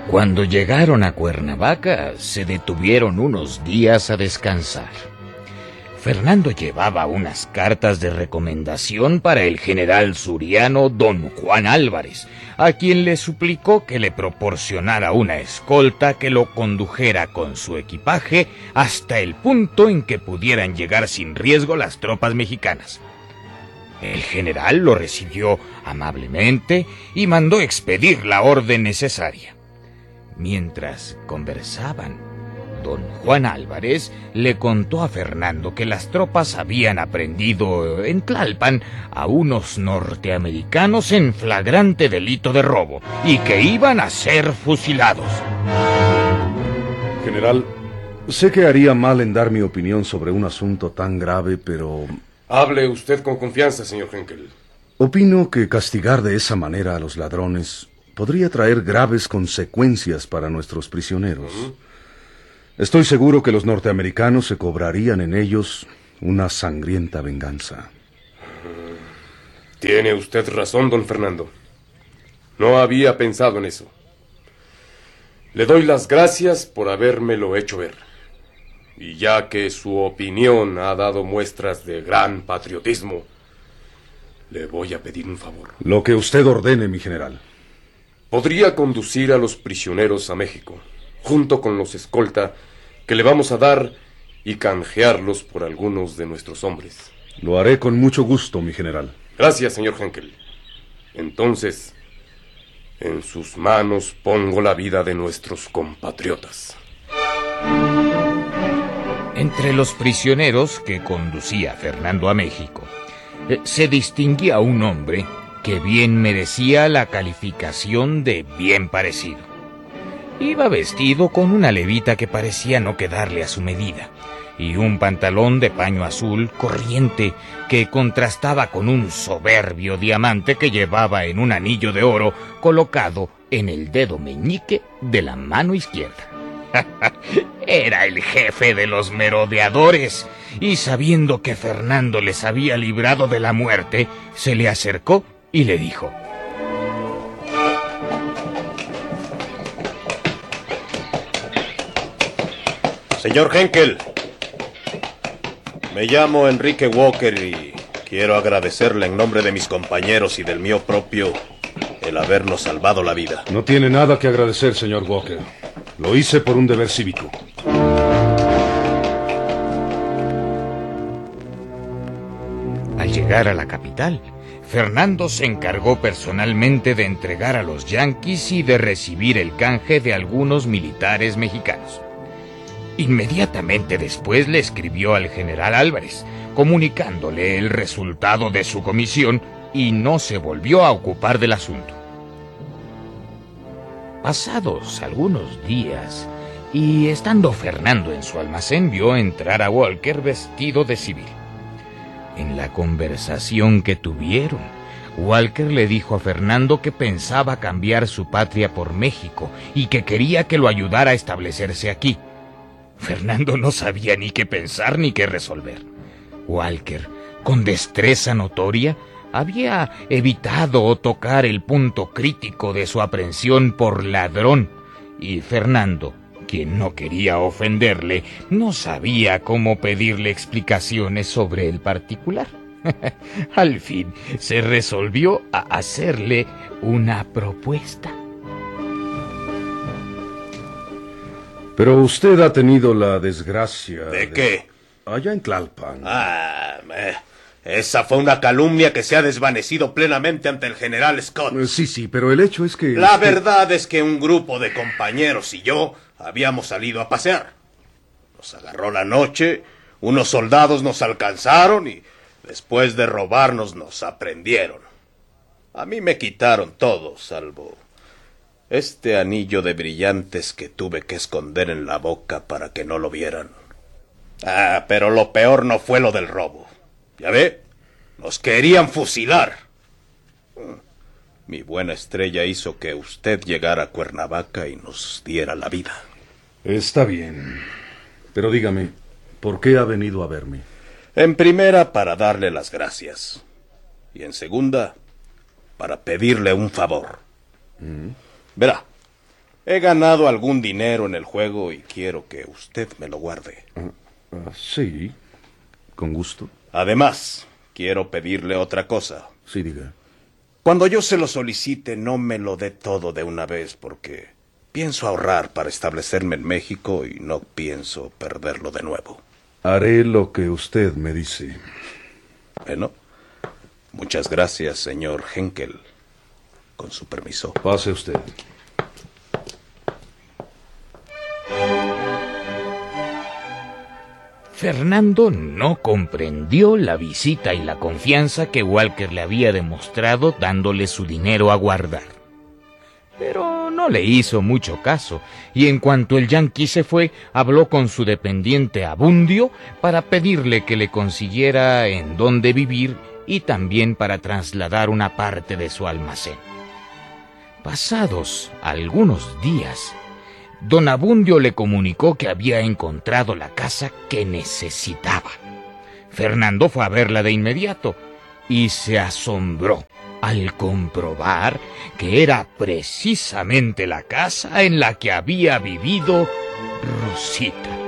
Cuando llegaron a Cuernavaca, se detuvieron unos días a descansar. Fernando llevaba unas cartas de recomendación para el general suriano don Juan Álvarez, a quien le suplicó que le proporcionara una escolta que lo condujera con su equipaje hasta el punto en que pudieran llegar sin riesgo las tropas mexicanas. El general lo recibió amablemente y mandó expedir la orden necesaria. Mientras conversaban, don Juan Álvarez le contó a Fernando que las tropas habían aprendido en Tlalpan a unos norteamericanos en flagrante delito de robo y que iban a ser fusilados. General, sé que haría mal en dar mi opinión sobre un asunto tan grave, pero... Hable usted con confianza, señor Henkel. Opino que castigar de esa manera a los ladrones podría traer graves consecuencias para nuestros prisioneros. Estoy seguro que los norteamericanos se cobrarían en ellos una sangrienta venganza. Tiene usted razón, don Fernando. No había pensado en eso. Le doy las gracias por habérmelo hecho ver. Y ya que su opinión ha dado muestras de gran patriotismo, le voy a pedir un favor. Lo que usted ordene, mi general. ¿Podría conducir a los prisioneros a México, junto con los escolta que le vamos a dar, y canjearlos por algunos de nuestros hombres? Lo haré con mucho gusto, mi general. Gracias, señor Henkel. Entonces, en sus manos pongo la vida de nuestros compatriotas. Entre los prisioneros que conducía Fernando a México, se distinguía un hombre que bien merecía la calificación de bien parecido. Iba vestido con una levita que parecía no quedarle a su medida, y un pantalón de paño azul corriente que contrastaba con un soberbio diamante que llevaba en un anillo de oro colocado en el dedo meñique de la mano izquierda. Era el jefe de los merodeadores, y sabiendo que Fernando les había librado de la muerte, se le acercó y le dijo: Señor Henkel, me llamo Enrique Walker y quiero agradecerle en nombre de mis compañeros y del mío propio el habernos salvado la vida. No tiene nada que agradecer, señor Walker. Lo hice por un deber cívico. Al llegar a la capital, Fernando se encargó personalmente de entregar a los yanquis y de recibir el canje de algunos militares mexicanos. Inmediatamente después le escribió al general Álvarez, comunicándole el resultado de su comisión, y no se volvió a ocupar del asunto. Pasados algunos días, y estando Fernando en su almacén, vio entrar a Walker vestido de civil. En la conversación que tuvieron, Walker le dijo a Fernando que pensaba cambiar su patria por México y que quería que lo ayudara a establecerse aquí. Fernando no sabía ni qué pensar ni qué resolver. Walker, con destreza notoria, había evitado tocar el punto crítico de su aprehensión por ladrón, y Fernando, quien no quería ofenderle, no sabía cómo pedirle explicaciones sobre el particular. Al fin se resolvió a hacerle una propuesta. Pero usted ha tenido la desgracia... ¿De qué? Allá en Tlalpan. Esa fue una calumnia que se ha desvanecido plenamente ante el general Scott. Sí, pero el hecho es que... La verdad es que un grupo de compañeros y yo habíamos salido a pasear. Nos agarró la noche, unos soldados nos alcanzaron y después de robarnos nos aprendieron. A mí me quitaron todo, salvo este anillo de brillantes que tuve que esconder en la boca para que no lo vieran. Pero lo peor no fue lo del robo. ¿Ya ve? Nos querían fusilar. Mi buena estrella hizo que usted llegara a Cuernavaca y nos diera la vida. Está bien. Pero dígame, ¿por qué ha venido a verme? En primera, para darle las gracias. Y en segunda, para pedirle un favor. Verá, He ganado algún dinero en el juego y quiero que usted me lo guarde. Sí, con gusto. Además, quiero pedirle otra cosa. Sí, diga. Cuando yo se lo solicite, no me lo dé todo de una vez, porque pienso ahorrar para establecerme en México y no pienso perderlo de nuevo. Haré lo que usted me dice. Bueno, muchas gracias, señor Henkel. Con su permiso. Pase usted. Fernando no comprendió la visita y la confianza que Walker le había demostrado dándole su dinero a guardar. Pero no le hizo mucho caso, y en cuanto el yanqui se fue, habló con su dependiente Abundio para pedirle que le consiguiera en dónde vivir y también para trasladar una parte de su almacén. Pasados algunos días, don Abundio le comunicó que había encontrado la casa que necesitaba. Fernando fue a verla de inmediato y se asombró al comprobar que era precisamente la casa en la que había vivido Rosita.